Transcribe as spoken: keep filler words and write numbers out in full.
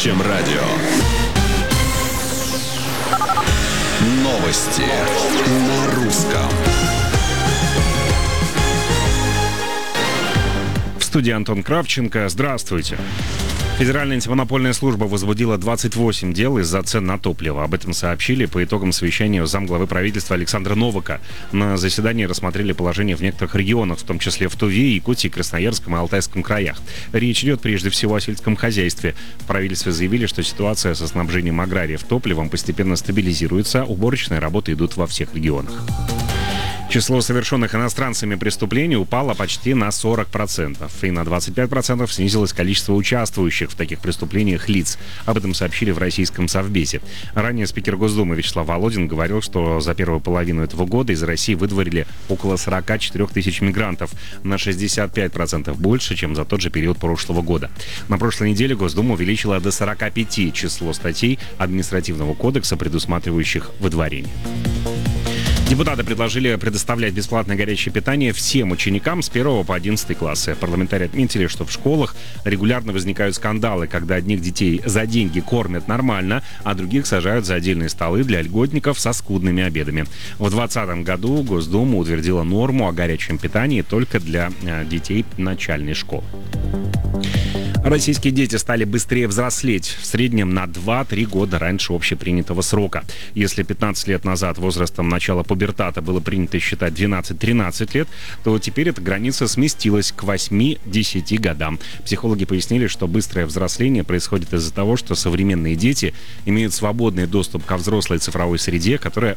Настоящем радио. Новости на русском. В студии Антон Кравченко. Здравствуйте. Федеральная антимонопольная служба возбудила двадцать восемь дел из-за цен на топливо. Об этом сообщили по итогам совещания замглавы правительства Александра Новака. На заседании рассмотрели положение в некоторых регионах, в том числе в Туве, Якутии, Красноярском и Алтайском краях. Речь идет прежде всего о сельском хозяйстве. В правительстве заявили, что ситуация со снабжением аграриев топливом постепенно стабилизируется, уборочные работы идут во всех регионах. Число совершенных иностранцами преступлений упало почти на сорок процентов. И на двадцать пять процентов снизилось количество участвующих в таких преступлениях лиц. Об этом сообщили в Российском Совбезе. Ранее спикер Госдумы Вячеслав Володин говорил, что за первую половину этого года из России выдворили около сорок четыре тысячи мигрантов. На шестьдесят пять процентов больше, чем за тот же период прошлого года. На прошлой неделе Госдума увеличила до сорок пять число статей Административного кодекса, предусматривающих выдворение. Депутаты предложили предоставлять бесплатное горячее питание всем ученикам с первого по одиннадцатый классы. Парламентарии отметили, что в школах регулярно возникают скандалы, когда одних детей за деньги кормят нормально, а других сажают за отдельные столы для льготников со скудными обедами. В двадцатом году Госдума утвердила норму о горячем питании только для детей начальной школы. Российские дети стали быстрее взрослеть, в среднем на два-три года раньше общепринятого срока. Если пятнадцать лет назад возрастом начала пубертата было принято считать двенадцать-тринадцать лет, то теперь эта граница сместилась к восьми-десяти годам. Психологи пояснили, что быстрое взросление происходит из-за того, что современные дети имеют свободный доступ ко взрослой цифровой среде, которая